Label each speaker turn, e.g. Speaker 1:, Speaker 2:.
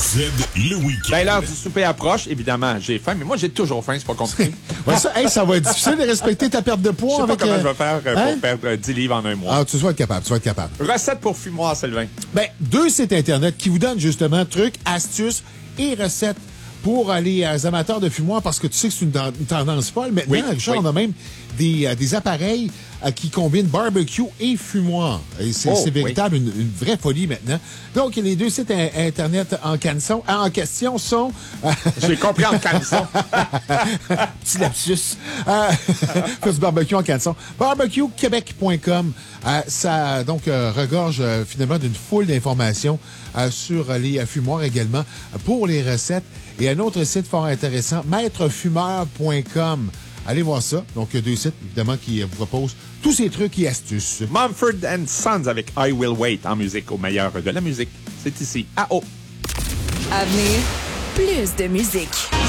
Speaker 1: Z, le week-end.
Speaker 2: Ben, l'heure du souper approche, évidemment. J'ai faim, mais moi, j'ai toujours faim, c'est pas compliqué.
Speaker 3: Ouais, ça va être difficile de respecter ta perte de
Speaker 2: Je
Speaker 3: poids
Speaker 2: sais pas
Speaker 3: avec...
Speaker 2: comment je vais faire
Speaker 3: hein?
Speaker 2: pour perdre 10 livres en un mois.
Speaker 3: Ah, tu vas être capable,
Speaker 2: Recette pour fumoir, Sylvain.
Speaker 3: Ben, 2 sites Internet qui vous donnent justement trucs, astuces et recettes pour les amateurs de fumoir, parce que tu sais que c'est une tendance folle. Maintenant,
Speaker 2: Oui,
Speaker 3: Richard,
Speaker 2: oui.
Speaker 3: on a même des appareils qui combinent barbecue et fumoir. Et c'est véritable, une vraie folie maintenant. Donc, les 2 sites Internet en question sont...
Speaker 2: J'ai compris en caleçon.
Speaker 3: Petit lapsus. Fait du barbecue en caleçon. BarbecueQuébec.com. Ça, donc, regorge finalement d'une foule d'informations sur les fumoirs également pour les recettes. Et un autre site fort intéressant, maitrefumeur.com. Allez voir ça. Donc, 2 sites, évidemment, qui vous proposent tous ces trucs et astuces.
Speaker 2: Mumford & Sons avec I Will Wait en musique au meilleur de la musique. C'est ici, à O.
Speaker 4: À venir, plus de musique.